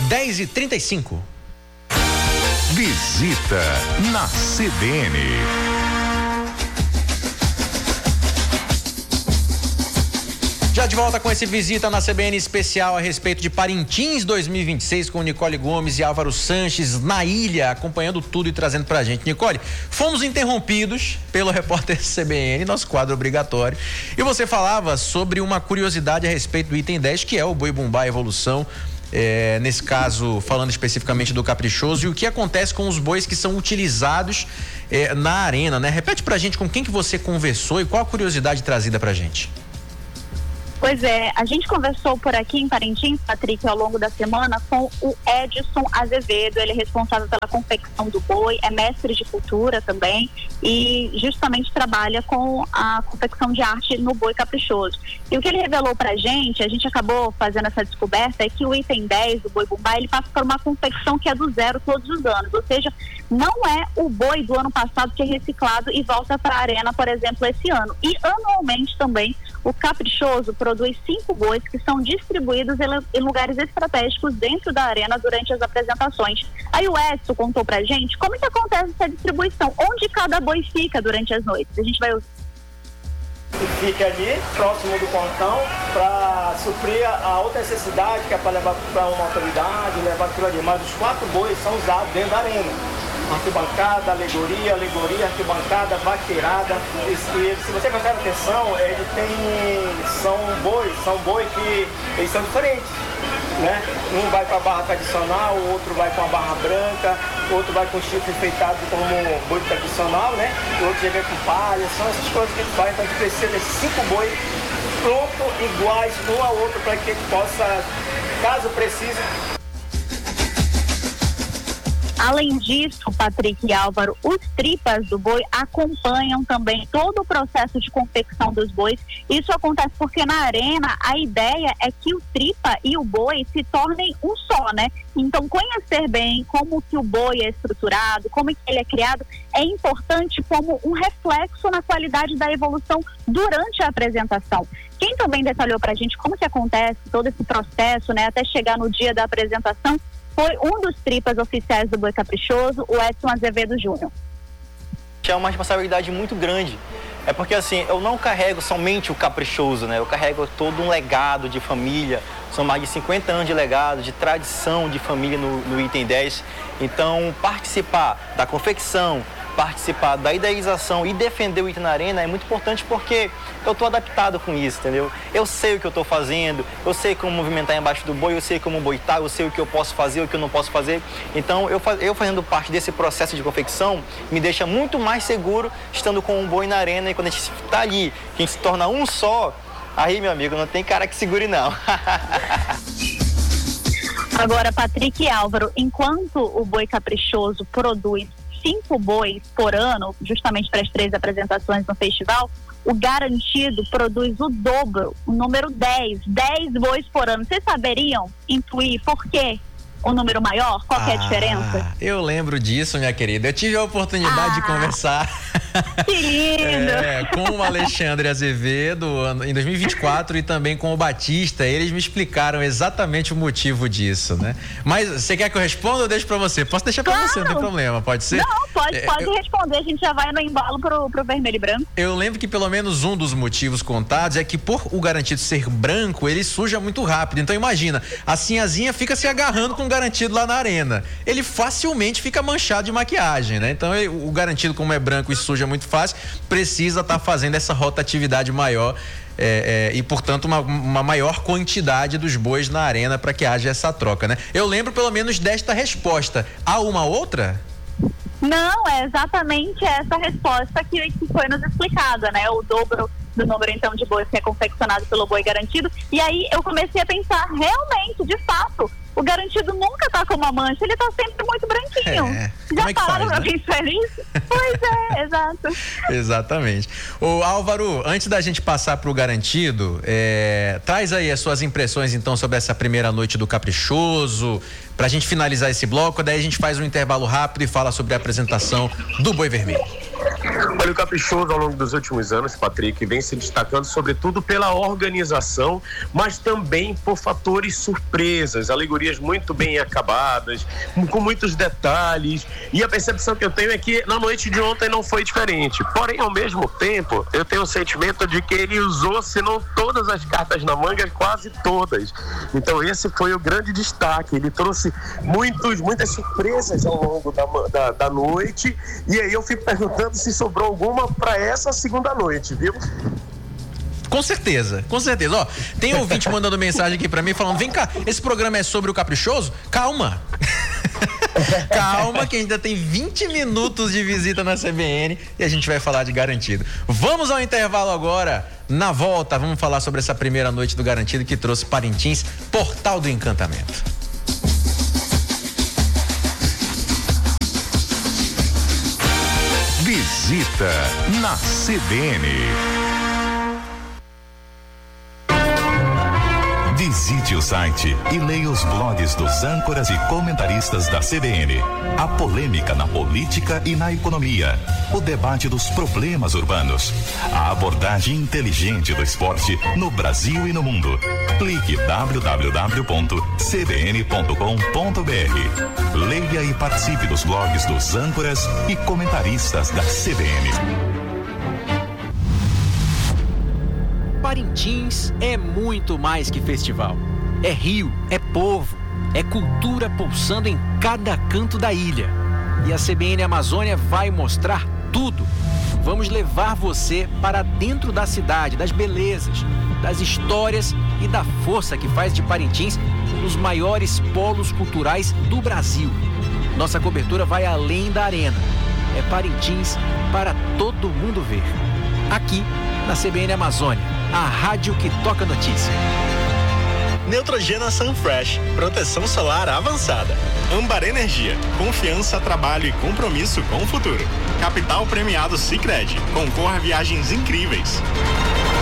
10h35. Visita na CBN. Já de volta com esse Visita na CBN especial a respeito de Parintins 2026 com Nicole Gomes e Álvaro Sanches na ilha, acompanhando tudo e trazendo pra gente. Nicole, fomos interrompidos pelo repórter CBN, nosso quadro obrigatório, e você falava sobre uma curiosidade a respeito do item 10, que é o Boi Bumbá Evolução. Nesse caso, falando especificamente do Caprichoso, e o que acontece com os bois que são utilizados na arena, né? Repete pra gente com quem que você conversou e qual a curiosidade trazida pra gente. Pois é, a gente conversou por aqui em Parintins, Patrick, ao longo da semana com o Edson Azevedo. Ele é responsável pela confecção do boi, é mestre de cultura também e justamente trabalha com a confecção de arte no boi caprichoso. E o que ele revelou pra gente, a gente acabou fazendo essa descoberta, é que o item 10 do Boi Bumbá, ele passa por uma confecção que é do zero todos os anos, ou seja, não é o boi do ano passado que é reciclado e volta para a arena, por exemplo, esse ano. E anualmente também o Caprichoso produz 5 bois que são distribuídos em lugares estratégicos dentro da arena durante as apresentações. Aí o Edson contou pra gente como que acontece essa distribuição, onde cada boi fica durante as noites. A gente vai ouvir. Fica ali, próximo do pontão, para suprir a outra necessidade, que é para levar para uma autoridade, levar aquilo ali. Mas os 4 bois são usados dentro da arena. Arquibancada, alegoria, arquibancada, vaqueirada. E se você prestar atenção, são boi que eles são diferentes, né? Um vai com a barra tradicional, o outro vai com a barra branca, o outro vai com o chifre enfeitado como boi tradicional, né? O outro já vem com palha. São essas coisas que a gente faz. Então a gente precisa de 5 bois prontos, iguais um ao outro, para que a gente possa, caso precise. Além disso, Patrick e Álvaro, os tripas do boi acompanham também todo o processo de confecção dos bois. Isso acontece porque na arena a ideia é que o tripa e o boi se tornem um só, né? Então, conhecer bem como que o boi é estruturado, como que ele é criado, é importante como um reflexo na qualidade da evolução durante a apresentação. Quem também detalhou pra gente como que acontece todo esse processo, né, até chegar no dia da apresentação, foi um dos tripas oficiais do Boi Caprichoso, o Edson Azevedo Júnior. É uma responsabilidade muito grande. É porque assim, eu não carrego somente o Caprichoso, né? Eu carrego todo um legado de família. São mais de 50 anos de legado, de tradição de família no item 10. Então, participar da confecção, participar da idealização e defender o item na arena é muito importante porque eu estou adaptado com isso, entendeu? Eu sei o que eu estou fazendo, eu sei como movimentar embaixo do boi, eu sei como boitar, eu sei o que eu posso fazer, o que eu não posso fazer. Então, eu fazendo parte desse processo de confecção me deixa muito mais seguro estando com um boi na arena. E quando a gente está ali, que a gente se torna um só, aí, meu amigo, não tem cara que segure, não. Agora, Patrick e Álvaro, enquanto o Boi Caprichoso produz 5 bois por ano, justamente para as 3 apresentações no festival, o Garantido produz o dobro, o número 10 bois por ano. Vocês saberiam intuir por quê o número maior? Qual que é a diferença? Eu lembro disso, minha querida. Eu tive a oportunidade de conversar que lindo! Com o Alexandre Azevedo em 2024 e também com o Batista. Eles me explicaram exatamente o motivo disso, né? Mas você quer que eu responda ou eu deixo pra você? Posso deixar pra você, não tem problema, pode ser? Não, pode responder, a gente já vai no embalo pro vermelho e branco. Eu lembro que pelo menos um dos motivos contados é que por o Garantido ser branco, ele suja muito rápido. Então imagina, a sinhazinha fica se agarrando com o Garantido lá na arena. Ele facilmente fica manchado de maquiagem, né? Então o Garantido, como é branco e suja muito fácil, precisa estar fazendo essa rotatividade maior e portanto uma maior quantidade dos bois na arena para que haja essa troca, né? Eu lembro pelo menos desta resposta. Há uma outra? Não, é exatamente essa resposta que foi nos explicada, né? O dobro do número, então, de bois que é confeccionado pelo Boi Garantido. E aí eu comecei a pensar, realmente, de fato, o Garantido nunca tá com uma mancha, ele tá sempre muito branquinho. Já pararam pra pensar nisso? Pois é, exato. Exatamente. Ô Álvaro, antes da gente passar pro Garantido, traz aí as suas impressões, então, sobre essa primeira noite do Caprichoso, pra gente finalizar esse bloco, daí a gente faz um intervalo rápido e fala sobre a apresentação do Boi Vermelho. Olha, o Caprichoso ao longo dos últimos anos, Patrick, vem se destacando sobretudo pela organização, mas também por fatores surpresas, alegorias muito bem acabadas, com muitos detalhes, e a percepção que eu tenho é que na noite de ontem não foi diferente. Porém, ao mesmo tempo, eu tenho o sentimento de que ele usou, se não todas as cartas na manga, quase todas. Então esse foi o grande destaque, ele trouxe muitas surpresas ao longo da noite, e aí eu fico perguntando se sobrou alguma para essa segunda noite, viu? Com certeza. Ó, tem ouvinte mandando mensagem aqui pra mim falando, vem cá, esse programa é sobre o Caprichoso? Calma. Calma que ainda tem 20 minutos de visita na CBN e a gente vai falar de Garantido. Vamos ao intervalo agora. Na volta, vamos falar sobre essa primeira noite do Garantido que trouxe Parintins, Portal do Encantamento. Visita na CBN. Visite o site e leia os blogs dos âncoras e comentaristas da CBN. A polêmica na política e na economia. O debate dos problemas urbanos. A abordagem inteligente do esporte no Brasil e no mundo. Clique www.cbn.com.br. Leia e participe dos blogs dos âncoras e comentaristas da CBN. Parintins é muito mais que festival. É rio, é povo, é cultura pulsando em cada canto da ilha. E a CBN Amazônia vai mostrar tudo. Vamos levar você para dentro da cidade, das belezas, das histórias e da força que faz de Parintins um dos maiores polos culturais do Brasil. Nossa cobertura vai além da arena. É Parintins para todo mundo ver. Aqui na CBN Amazônia, a rádio que toca notícia. Neutrogena Sunfresh, proteção solar avançada. Âmbar Energia, confiança, trabalho e compromisso com o futuro. Capital premiado Sicredi, concorra a viagens incríveis.